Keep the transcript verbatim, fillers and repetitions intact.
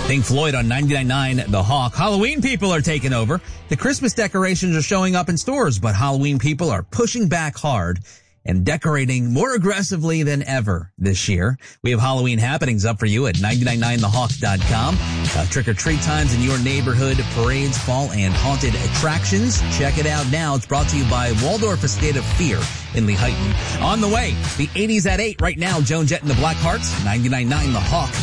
Pink Floyd on ninety-nine point nine The Hawk. Halloween people are taking over. The Christmas decorations are showing up in stores, but Halloween people are pushing back hard and decorating more aggressively than ever this year. We have Halloween happenings up for you at nine nine nine the hawk dot com. Uh, trick-or-treat times in your neighborhood, parades, fall, and haunted attractions. Check it out now. It's brought to you by Waldorf Estate of Fear in Lehighton. On the way, the eighties at eight right now. Joan Jett and the Blackhearts, ninety-nine point nine The Hawk.